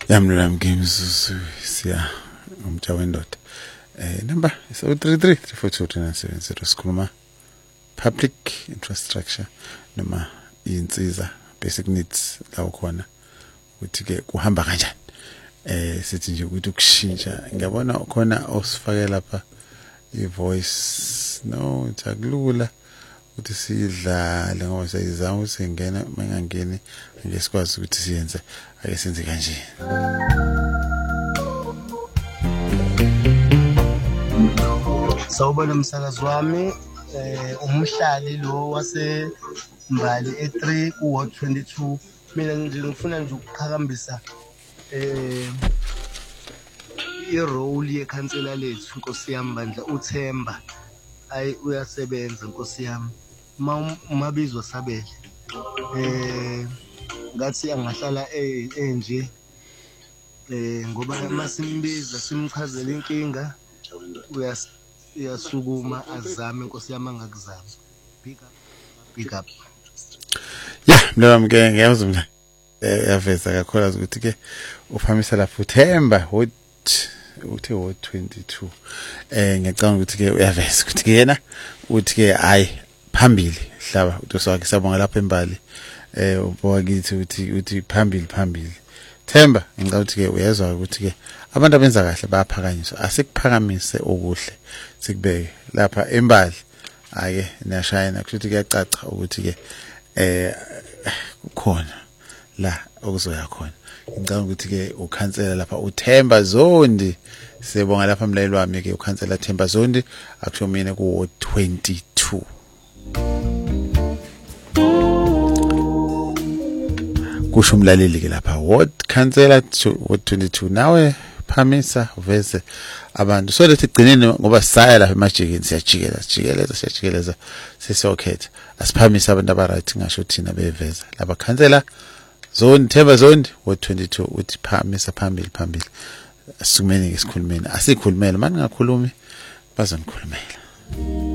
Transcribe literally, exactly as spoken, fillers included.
Yamlula mgimzuzu siya umjawendoda. Eh number is zero three three three four two two nine seven zero. Sikhuluma public infrastructure noma insiza basic needs la ukhona ukuthi ke kuhamba kanjani. Eh sithi nje ukuthi ukushintsha ngiyabona khona osifake lapha I voice no jakulula ukuthi sidlale ngoba sayizama usengena mangangeni nje sikwazi ukuthi siyenze ake senze kanje. Sawubona umsakazi wami eh umhlali lo wase Mbali E three ku Ward twenty-two mina nje ngifuna nje ukuqhakambisa eh irole yekhansela lethu Nkosi yami bandla uThemba ayi uyasebenza Nkosi yami mabizwa sabele eh ngathi angahlala enje eh ngoba masimbiza simchazela inkinga uyas uyasukuma azame Nkosi yami angakuzama pick up pick up yeah mlo mke ngiyazwa mina eh yaveza kakhulu ukuthi ke uphamisa lapho uThemba uthi wo twenty-two eh ngiyacanga ukuthi ke uyaveza ukuthi ke yena uthi ke hayi phambili hlaba utoswakhe sabonga lapha eMbali eh ubwakithi uthi uthi phambili phambili Themba ngicela ukuthi ke uyezwa ukuthi ke abantu abenza kahle bayaphakanyiswa asikuphakamise okuhle sikubeke lapha eMbali ake niyashayina kushuthi kuyacaca ukuthi ke eh kukhona la okuzoya khona ngicela ukuthi ke ukhansela lapha uThemba Zondi sibonga lapha mlayeli wami ke ukhansela Themba Zondi akusho mina ku twenty-two kusho umlaleli ke lapha ward councillor ward twenty-two nawe phamisa uveze abantu so lethi gcineni ngoba sisaya lapha emajikeni siyajikela sijikeleza siyajikeleza sesokhetha asiphamisa abantu aba right ngasho thina beveza laba councillor Zondi Themba Zondi ward twenty-two uthi phamisa phambili phambili asikumeni ngesikhulumeni asikhulumela manje ngakhulumi bazonikhulumela.